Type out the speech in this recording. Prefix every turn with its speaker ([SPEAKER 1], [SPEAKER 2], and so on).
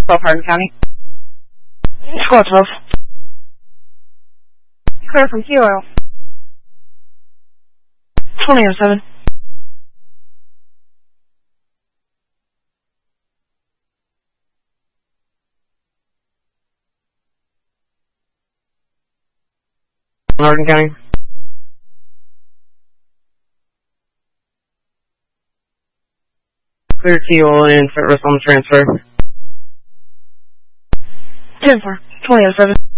[SPEAKER 1] 12 Hardin County.
[SPEAKER 2] Squad 12.
[SPEAKER 1] Clear from Kilo.
[SPEAKER 2] 2007.
[SPEAKER 3] Hardin County. Clear Kilo and Fitness on the transfer.
[SPEAKER 2] 10-4. 2007.